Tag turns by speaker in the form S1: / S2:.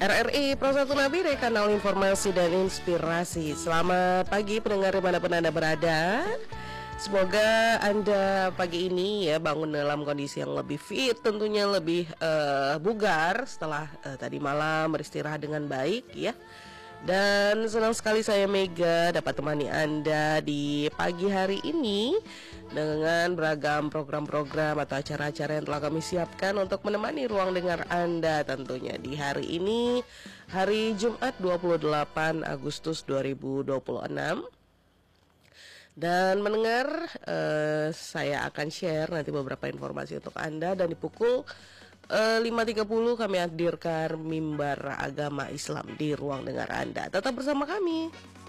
S1: RRI Pro 1 Nabire, kanal informasi dan inspirasi. Selamat pagi pendengar dimanapun Anda berada. Semoga Anda pagi ini ya bangun dalam kondisi yang lebih fit, tentunya lebih bugar setelah tadi malam beristirahat dengan baik ya. Dan senang sekali saya Mega dapat temani Anda di pagi hari ini dengan beragam program-program atau acara-acara yang telah kami siapkan untuk menemani ruang dengar Anda tentunya di hari ini, hari Jumat 28 Agustus 2026. Dan mendengar, saya akan share nanti beberapa informasi untuk Anda. Dan di pukul 5.30 kami hadirkan mimbar agama Islam di ruang dengar Anda. Tetap bersama kami.